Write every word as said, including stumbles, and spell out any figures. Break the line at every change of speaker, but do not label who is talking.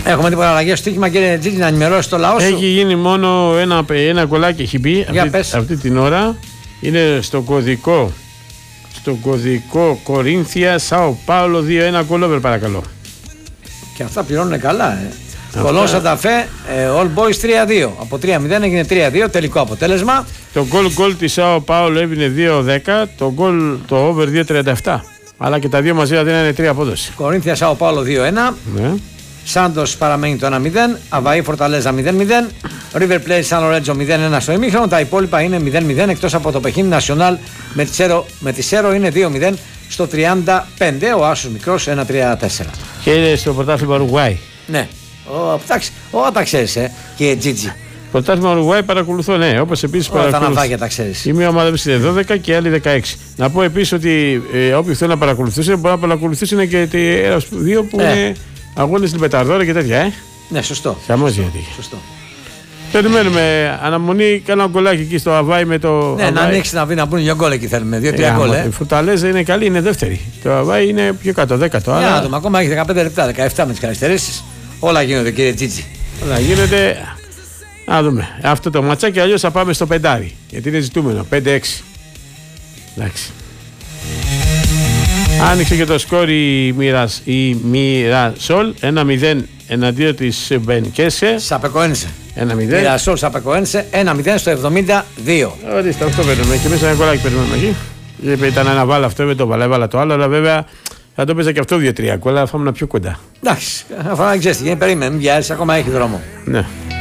Έχουμε τίποτα αλλαγή στο στοίχημα, κύριε Τζίτζη, να ενημερώσει το λαό σου?
Έχει γίνει μόνο ένα, ένα γκολάκι, έχει μπει αυτή, αυτή την ώρα. Είναι στο κωδικό. Στο κωδικό Κορίνθια Σάο Πάολο δύο ένα γκολ over, παρακαλώ.
Και αυτά πληρώνουν καλά, ε. Κολόν Σανταφέ, All Boys τρία δύο. Από τρία μηδέν έγινε τρία δύο, τελικό αποτέλεσμα.
Το goal goal της Σάο Πάολο έβγαινε δύο δέκα, το goal το over δύο τριάντα επτά. Αλλά και τα δύο μαζί δεν είναι τρία απόδοση.
Κορίνθια Σάο Πάολο δύο ένα.
Ναι.
Σάντος παραμένει το ένα μηδέν. Αβαή Φορταλέζα μηδέν μηδέν. River Plate Σαν Λορέτζο μηδέν ένα στο ημίχρονο. Τα υπόλοιπα είναι μηδέν μηδέν εκτός από το Πεχίνι Νασιονάλ με τη Σέρο είναι δύο μηδέν στο τριάντα πέντε. Ο Άσος μικρός ένα τρία τέσσερα.
Και είναι στο πρωτάθλημα Ουρουγουάη.
Ναι. Εντάξει, όλα τα ξέρεις, ε, και Τζίτζι.
Πρωτάθλημα Ουρουγουάη παρακολουθώ, ναι. Όπως επίσης παρακολουθώ.
Τα ναυάγια τα ξέρεις.
Η μία ομάδα είναι δώδεκα και η άλλη δεκαέξι. Να πω επίσης ότι ε, όποιοι θέλουν να παρακολουθήσουν μπορεί να παρακολουθήσουν και τη δύο που ε. είναι αγώνες Λιμπεταρδόρα και τέτοια, ε.
Ναι, σωστό.
Χαμός γιατί.
Σωστό.
Περιμένουμε αναμονή, κάνα γκολάκι εκεί στο Αβάη με το.
Ναι, Αβάη. Να ανοίξει να βγει να μπουν δύο γκολ εκεί θέλουμε. Δύο-τρία γκολ.
Η Φορταλέζα είναι καλή, είναι δεύτερη. Το Αβάη είναι πιο κάτω, δέκατο.
Ναι, άρα... άτομα, ακόμα έχει δεκαπέντε λεπτά, δεκαεπτά με τις καθυστερήσεις. Όλα γίνονται, κύριε Τζίτζι.
Όλα γίνονται. Να δούμε. Αυτό το ματσάκι αλλιώς θα πάμε στο πεντάρι. Γιατί είναι ζητούμενο. πέντε έξι. Εντάξει. Άνοιξε και το σκόρ η, Μοιρασ, η Μοιρασόλ ένα μηδέν εναντίον της Μπενκέσε.
Σαπεκοένσε.
ένα μηδέν.
Μοιρασόλ Σαπεκοένσε ένα μηδέν στο εβδομήντα δύο.
Ορίστε, αυτό παίρνουμε. Και μέσα ένα κολλάκι παίρνουμε εκεί. Ήταν ένα βάλα αυτό, με το βάλα, έβαλα το άλλο, αλλά βέβαια θα το παίζα και αυτό δύο τρία κόλλα, θα ήμουν πιο κοντά.
Εντάξει, αυτό να ξέρεις τι γίνεται, περίμενε, μην βιάζεις, ακόμα έχει δρόμο.
Ναι.